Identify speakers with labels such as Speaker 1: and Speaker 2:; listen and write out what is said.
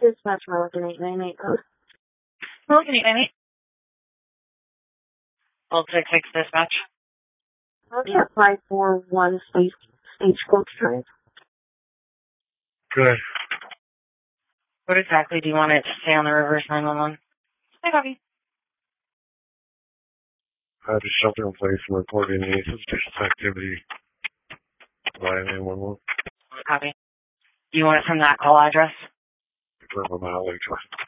Speaker 1: Dispatch, we're looking at 898 code.
Speaker 2: We're looking at 898. Old 66 dispatch.
Speaker 1: Okay, 541 Stagecoach Drive.
Speaker 3: Good.
Speaker 2: What exactly do you want it to say on the reverse 911? Hi, copy.
Speaker 3: I have a shelter in place and reporting any suspicious activity via 911.
Speaker 2: Copy. Do you want it from that call address?
Speaker 3: Confirm on my highway truck.